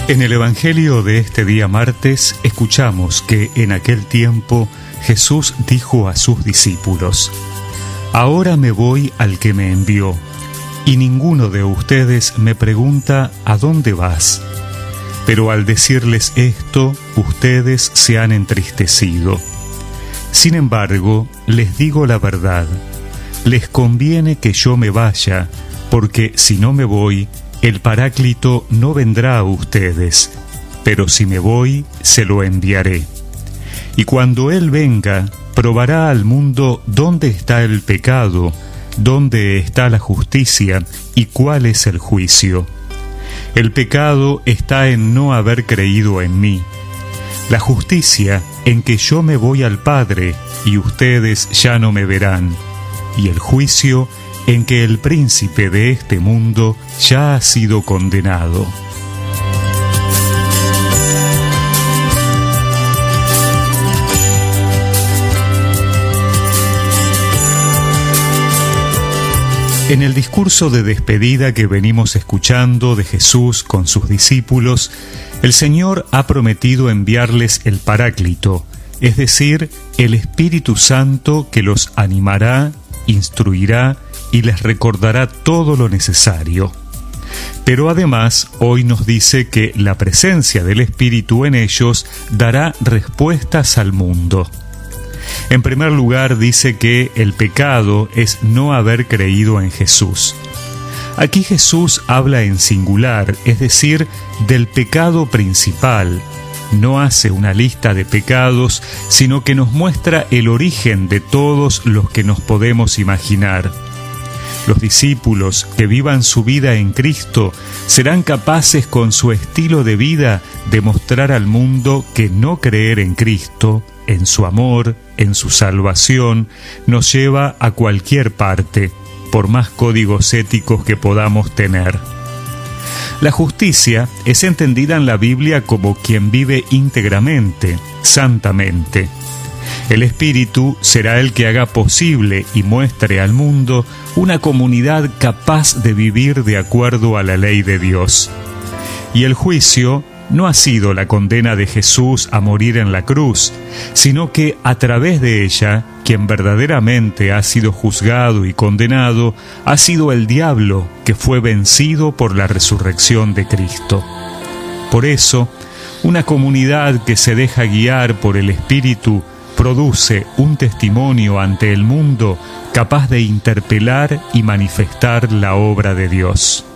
En el Evangelio de este día martes escuchamos que en aquel tiempo Jesús dijo a sus discípulos: «Ahora me voy al que me envió, y ninguno de ustedes me pregunta ¿a dónde vas?». Pero al decirles esto, ustedes se han entristecido. Sin embargo, les digo la verdad: les conviene que yo me vaya, porque si no me voy, el Paráclito no vendrá a ustedes, pero si me voy, se lo enviaré. Y cuando Él venga, probará al mundo dónde está el pecado, dónde está la justicia y cuál es el juicio. El pecado está en no haber creído en mí. La justicia en que yo me voy al Padre y ustedes ya no me verán. Y el juicio en que el príncipe de este mundo ya ha sido condenado. En el discurso de despedida que venimos escuchando de Jesús con sus discípulos, el Señor ha prometido enviarles el Paráclito, es decir, el Espíritu Santo que los animará, instruirá y les recordará todo lo necesario. Pero además, hoy nos dice que la presencia del Espíritu en ellos dará respuestas al mundo. En primer lugar, dice que el pecado es no haber creído en Jesús. Aquí Jesús habla en singular, es decir, del pecado principal. No hace una lista de pecados, sino que nos muestra el origen de todos los que nos podemos imaginar. Los discípulos que vivan su vida en Cristo serán capaces con su estilo de vida de mostrar al mundo que no creer en Cristo, en su amor, en su salvación, nos lleva a cualquier parte, por más códigos éticos que podamos tener. La justicia es entendida en la Biblia como quien vive íntegramente, santamente. El Espíritu será el que haga posible y muestre al mundo una comunidad capaz de vivir de acuerdo a la ley de Dios. Y el juicio no ha sido la condena de Jesús a morir en la cruz, sino que a través de ella, quien verdaderamente ha sido juzgado y condenado, ha sido el diablo, que fue vencido por la resurrección de Cristo. Por eso, una comunidad que se deja guiar por el Espíritu produce un testimonio ante el mundo capaz de interpelar y manifestar la obra de Dios.